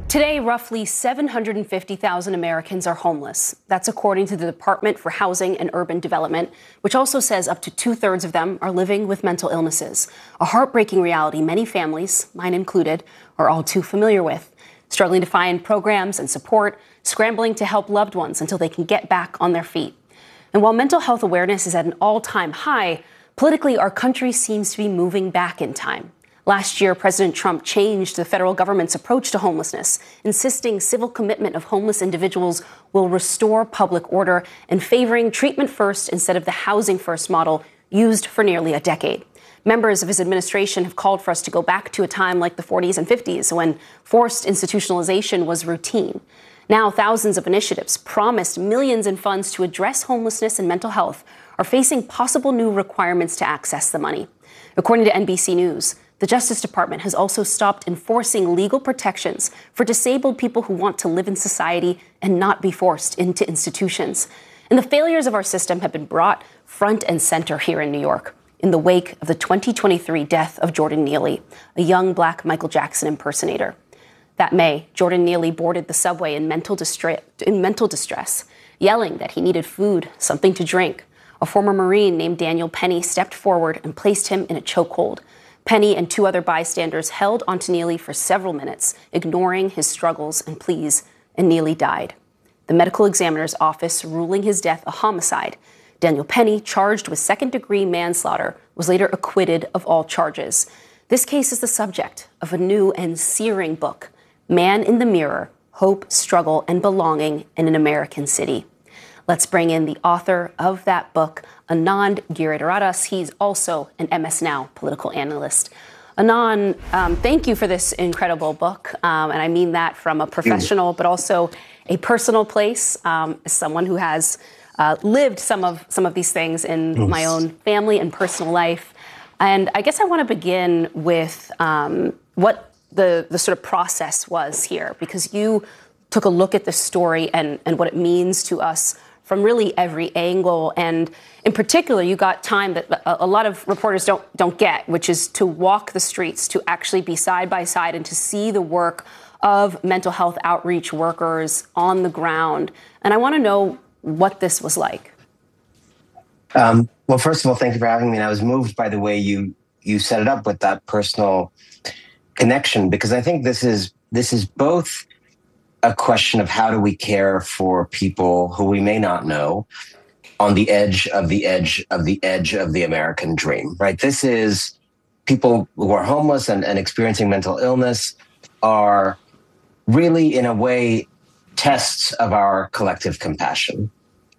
Today, roughly 750,000 Americans are homeless. That's according to the Department for Housing and Urban Development, which also says up to two-thirds of them are living with mental illnesses. A heartbreaking reality many families, mine included, are all too familiar with. Struggling to find programs and support, scrambling to help loved ones until they can get back on their feet. And while mental health awareness is at an all-time high, politically our country seems to be moving back in time. Last year, President Trump changed the federal government's approach to homelessness, insisting civil commitment of homeless individuals will restore public order and favoring treatment first instead of the housing first model used for nearly a decade. Members of his administration have called for us to go back to a time like the 40s and 50s when forced institutionalization was routine. Now, thousands of initiatives promised millions in funds to address homelessness and mental health are facing possible new requirements to access the money. According to NBC News, the Justice Department has also stopped enforcing legal protections for disabled people who want to live in society and not be forced into institutions. And the failures of our system have been brought front and center here in New York in the wake of the 2023 death of Jordan Neely, a young Black Michael Jackson impersonator. That May, Jordan Neely boarded the subway in mental distress, yelling that he needed food, something to drink. A former Marine named Daniel Penny stepped forward and placed him in a chokehold. Penny and two other bystanders held onto Neely for several minutes, ignoring his struggles and pleas, and Neely died. The medical examiner's office ruling his death a homicide. Daniel Penny, charged with second-degree manslaughter, was later acquitted of all charges. This case is the subject of a new and searing book, Man in the Mirror, Hope, Struggle, and Belonging in an American City. Let's bring in the author of that book, Anand Giridharadas. He's also an MS NOW political analyst. Anand, thank you for this incredible book, and I mean that from a professional but also a personal place, as someone who has lived some of these things in my own family and personal life. And I guess I want to begin with what the sort of process was here, because you took a look at this story and what it means to us from really every angle. And in particular, you got time that a lot of reporters don't get, which is to walk the streets, to actually be side by side and to see the work of mental health outreach workers on the ground. And I want to know what this was like. Well, first of all, thank you for having me. And I was moved by the way you set it up with that personal connection, because I think this is both a question of how do we care for people who we may not know on the edge of the edge of the edge of the American dream, right? This is people who are homeless and experiencing mental illness are really, in a way, tests of our collective compassion.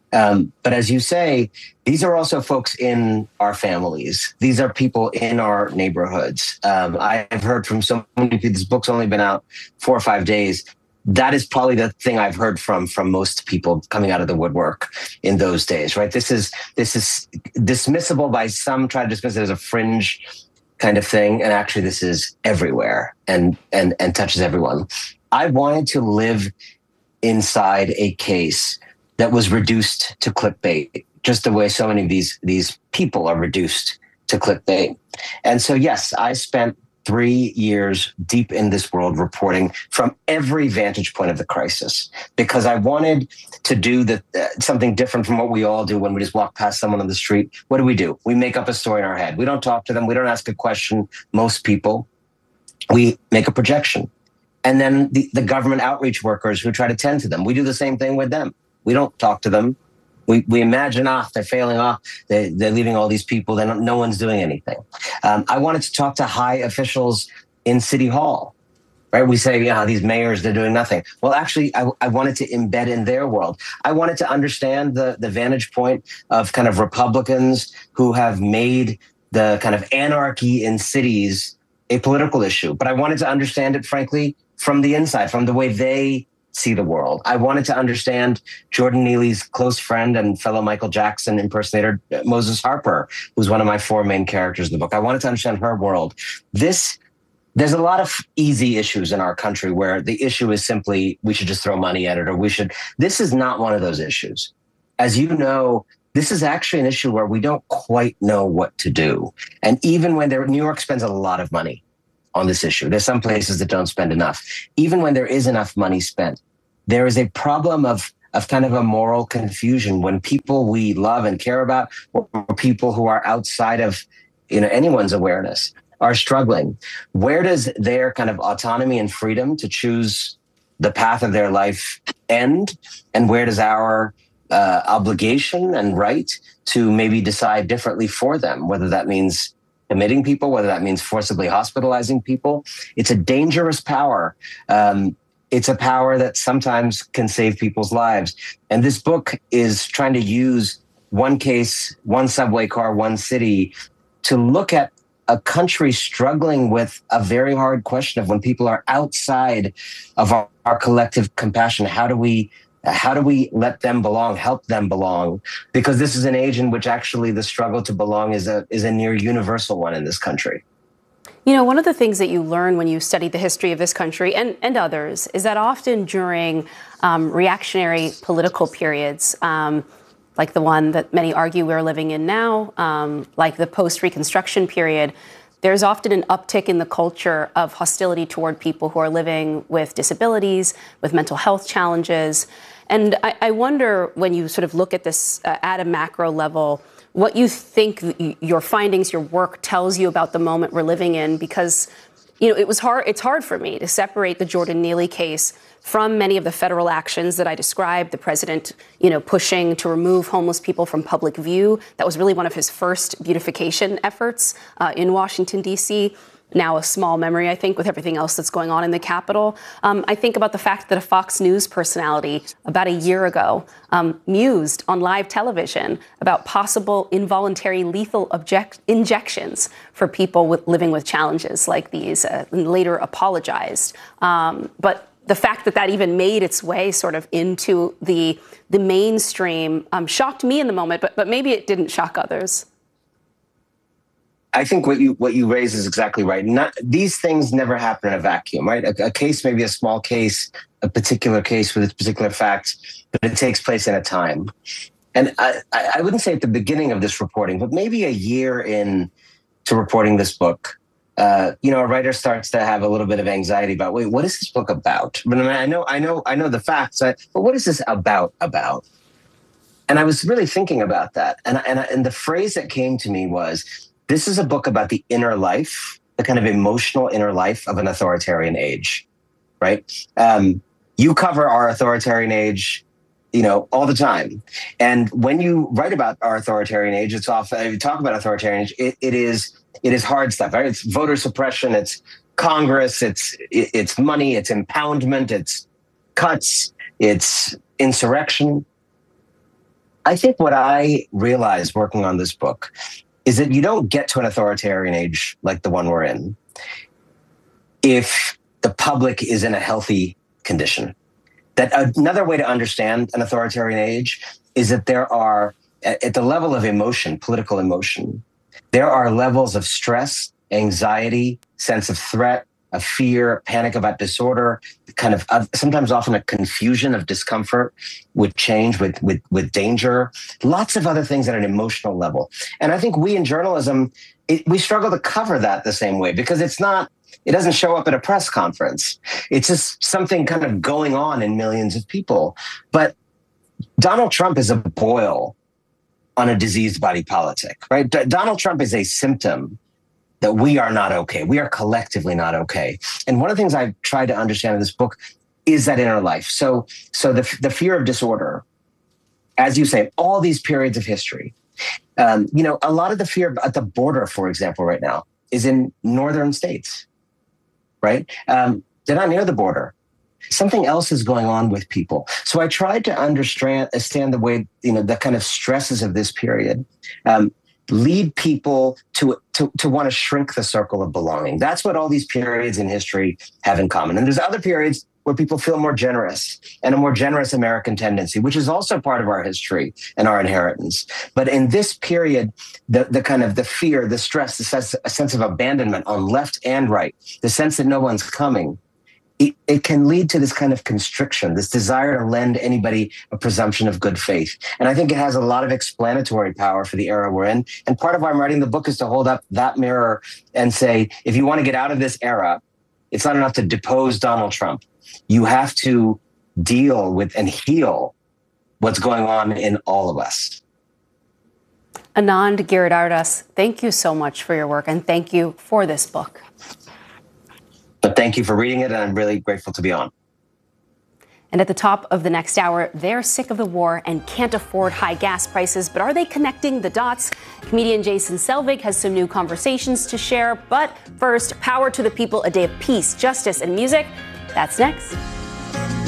But as you say, these are also folks in our families. These are people in our neighborhoods. I've heard from so many people, this book's only been out 4 or 5 days. That is probably the thing I've heard from most people coming out of the woodwork in those days, right? This is dismissible by some, try to dismiss it as a fringe kind of thing. And actually this is everywhere and touches everyone. I wanted to live inside a case that was reduced to clickbait, just the way so many of these people are reduced to clickbait. And so, yes, I spent 3 years deep in this world reporting from every vantage point of the crisis, because I wanted to do something different from what we all do when we just walk past someone on the street. What do? We make up a story in our head. We don't talk to them. We don't ask a question. Most people, we make a projection. And then the government outreach workers who try to tend to them, we do the same thing with them. We don't talk to them. We imagine, they're failing, they're leaving all these people, no one's doing anything. I wanted to talk to high officials in City Hall, right? We say, these mayors, they're doing nothing. Well, actually, I wanted to embed in their world. I wanted to understand the vantage point of kind of Republicans who have made the kind of anarchy in cities a political issue. But I wanted to understand it, frankly, from the inside, from the way they see the world. I wanted to understand Jordan Neely's close friend and fellow Michael Jackson impersonator, Moses Harper, who's one of my 4 main characters in the book. I wanted to understand her world. There's a lot of easy issues in our country where the issue is simply, we should just throw money at it, or this is not one of those issues. As you know, this is actually an issue where we don't quite know what to do. And even when New York spends a lot of money on this issue. There's some places that don't spend enough. Even when there is enough money spent, there is a problem of kind of a moral confusion when people we love and care about, or people who are outside of anyone's awareness, are struggling. Where does their kind of autonomy and freedom to choose the path of their life end? And where does our obligation and right to maybe decide differently for them, whether that means committing people, whether that means forcibly hospitalizing people? It's a dangerous power. It's a power that sometimes can save people's lives. And this book is trying to use one case, one subway car, one city to look at a country struggling with a very hard question of when people are outside of our collective compassion, how do we let them belong, help them belong? Because this is an age in which actually the struggle to belong is a near universal one in this country. One of the things that you learn when you study the history of this country and others is that often during reactionary political periods, like the one that many argue we're living in now, like the post-Reconstruction period, there's often an uptick in the culture of hostility toward people who are living with disabilities, with mental health challenges. And I wonder, when you sort of look at this at a macro level, what you think your findings, your work tells you about the moment we're living in, because it's hard for me to separate the Jordan Neely case from many of the federal actions that I described. The president, pushing to remove homeless people from public view. That was really one of his first beautification efforts in Washington, D.C. Now a small memory, I think, with everything else that's going on in the Capitol. I think about the fact that a Fox News personality about a year ago mused on live television about possible involuntary lethal injections for people living with challenges like these, and later apologized. But the fact that even made its way sort of into the mainstream shocked me in the moment, but maybe it didn't shock others. I think what you raise is exactly right. These things never happen in a vacuum, right? A case may be a small case, a particular case with its particular facts, but it takes place in a time. And I wouldn't say at the beginning of this reporting, but maybe a year in to reporting this book, a writer starts to have a little bit of anxiety about, wait, what is this book about? But I know the facts, but what is this about? And I was really thinking about that. And the phrase that came to me was, this is a book about the inner life, the kind of emotional inner life of an authoritarian age, right? You cover our authoritarian age, all the time. And when you write about our authoritarian age, it's often, if you talk about authoritarian age, it is hard stuff, right? It's voter suppression, it's Congress, it's money, it's impoundment, it's cuts, it's insurrection. I think what I realized working on this book is that you don't get to an authoritarian age like the one we're in if the public is in a healthy condition. That another way to understand an authoritarian age is that there are, at the level of emotion, political emotion, there are levels of stress, anxiety, sense of threat, of fear, panic about disorder, kind of sometimes often a confusion of discomfort with change, with danger, lots of other things at an emotional level. And I think we in journalism, we struggle to cover that the same way because it doesn't show up at a press conference. It's just something kind of going on in millions of people. But Donald Trump is a boil on a diseased body politic, right? Donald Trump is a symptom that we are not okay. We are collectively not okay. And one of the things I've tried to understand in this book is that inner life. So the fear of disorder, as you say, all these periods of history, a lot of the fear at the border, for example, right now is in northern states, right? They're not near the border. Something else is going on with people. So I tried to understand the way, the kind of stresses of this period, lead people to want to shrink the circle of belonging. That's what all these periods in history have in common. And there's other periods where people feel more generous and a more generous American tendency, which is also part of our history and our inheritance. But in this period, the kind of the fear, the stress, a sense of abandonment on left and right, the sense that no one's coming, it can lead to this kind of constriction, this desire to lend anybody a presumption of good faith. And I think it has a lot of explanatory power for the era we're in. And part of why I'm writing the book is to hold up that mirror and say, if you want to get out of this era, it's not enough to depose Donald Trump. You have to deal with and heal what's going on in all of us. Anand Giridharadas, thank you so much for your work, and thank you for this book. But thank you for reading it, and I'm really grateful to be on. And at the top of the next hour, they're sick of the war and can't afford high gas prices, but are they connecting the dots? Comedian Jason Selvig has some new conversations to share. But first, power to the people, a day of peace, justice, and music. That's next.